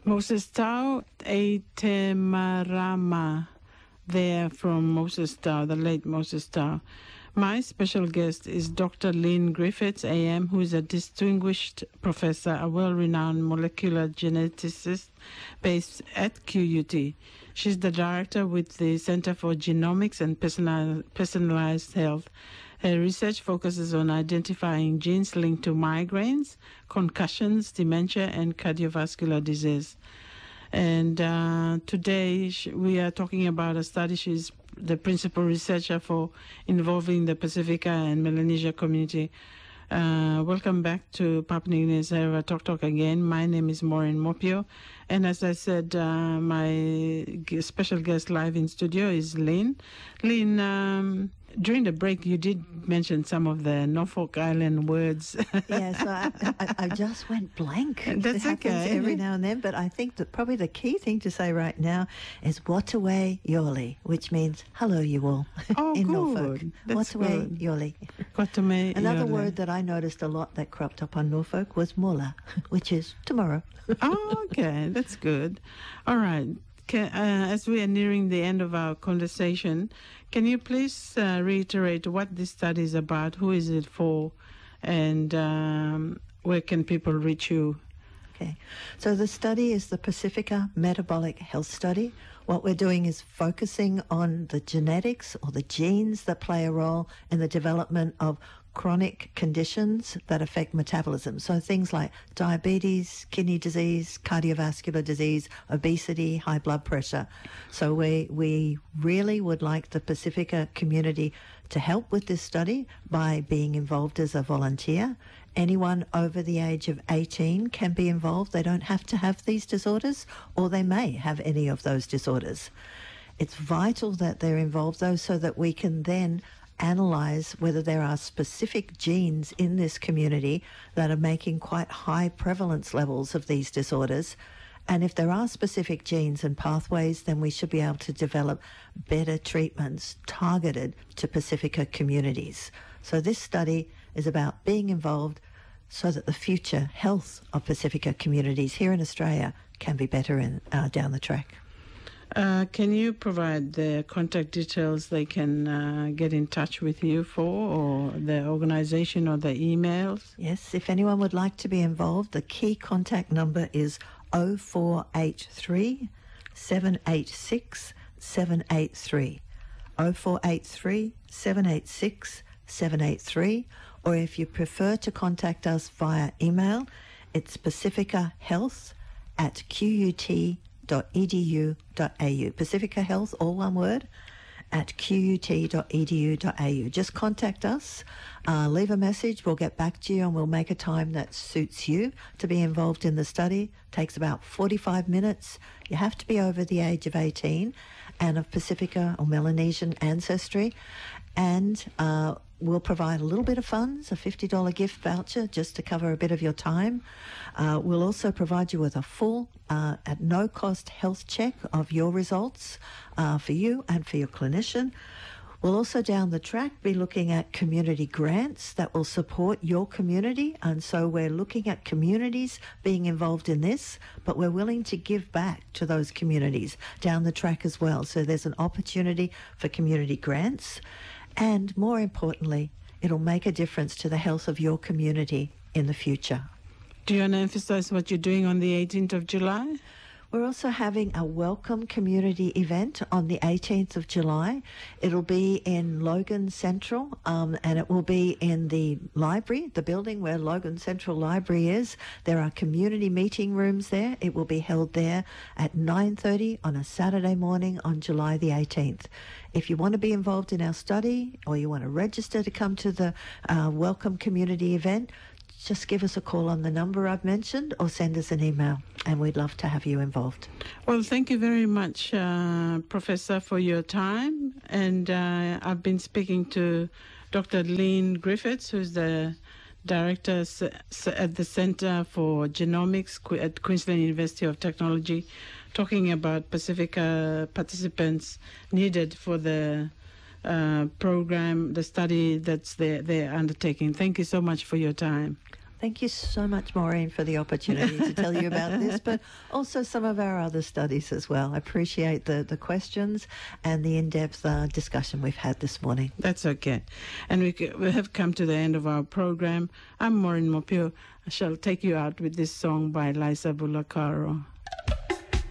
Moses Tau Etemarama, there from Moses Tau, the late Moses Tau. My special guest is Dr. Lynn Griffiths, AM, who is a distinguished professor, a well-renowned molecular geneticist based at QUT. She's the director with the Center for Genomics and Personalized Health. Her research focuses on identifying genes linked to migraines, concussions, dementia, and cardiovascular disease. And today we are talking about a study. She's the principal researcher for involving the Pacifica and Melanesia community. Welcome back to Papua New Guinea's Era Talk again. My name is Maureen Mopio. And as I said, my special guest live in studio is Lynn. Lynn, during the break, you did mention some of the Norfolk Island words. Yeah, so I just went blank. That's it happens okay. every now and then, but I think that probably the key thing to say right now is Wataway Yoli, which means hello, you all, Oh, in good. Norfolk. That's Wataway good. Yoli. Kwatume Another Yole. word that I noticed a lot that cropped up on Norfolk was mola, which is tomorrow. Oh, okay. That's good. All right. As we are nearing the end of our conversation, can you please reiterate what this study is about, who is it for, and where can people reach you? Okay, so the study is the Pacifica Metabolic Health Study. What we're doing is focusing on the genetics or the genes that play a role in the development of chronic conditions that affect metabolism. So things like diabetes, kidney disease, cardiovascular disease, obesity, high blood pressure. So we really would like the Pacifica community to help with this study by being involved as a volunteer. Anyone over the age of 18 can be involved. They don't have to have these disorders, or they may have any of those disorders. It's vital that they're involved, though, so that we can then analyze whether there are specific genes in this community that are making quite high prevalence levels of these disorders. And if there are specific genes and pathways, then we should be able to develop better treatments targeted to Pacifica communities. So this study is about being involved so that the future health of Pacifica communities here in Australia can be better down the track. Can you provide the contact details they can get in touch with you for, or the organization, or the emails? Yes, if anyone would like to be involved, the key contact number is 0483 786 783. 0483 786 783. Or if you prefer to contact us via email, it's pacificahealth@qut.edu.au. Pacifica Health, all one word, at qut.edu.au. Just contact us, leave a message, we'll get back to you, and we'll make a time that suits you to be involved in the study. Takes about 45 minutes. You have to be over the age of 18 and of Pacifica or Melanesian ancestry, and we'll provide a little bit of funds, a $50 gift voucher, just to cover a bit of your time. We'll also provide you with a full, at no cost health check of your results for you and for your clinician. We'll also down the track be looking at community grants that will support your community. And so we're looking at communities being involved in this, but we're willing to give back to those communities down the track as well. So there's an opportunity for community grants. And more importantly, it'll make a difference to the health of your community in the future. Do you want to emphasize what you're doing on the 18th of July? We're also having a welcome community event on the 18th of July. It'll be in Logan Central, and it will be in the library, the building where Logan Central Library is. There are community meeting rooms there. It will be held there at 9:30 on a Saturday morning on July the 18th. If you want to be involved in our study, or you want to register to come to the welcome community event, just give us a call on the number I've mentioned, or send us an email, and we'd love to have you involved. Well, thank you very much, Professor, for your time. And I've been speaking to Dr. Lynn Griffiths, who's the Director at the Center for Genomics at Queensland University of Technology, talking about Pacifica participants needed for the program, the study that's they're undertaking. Thank you so much for your time. Thank you so much, Maureen, for the opportunity to tell you about this, but also some of our other studies as well. I appreciate the questions and the in-depth discussion we've had this morning. That's okay. And we have come to the end of our program. I'm Maureen Mopio. I shall take you out with this song by Liza Bulacaro.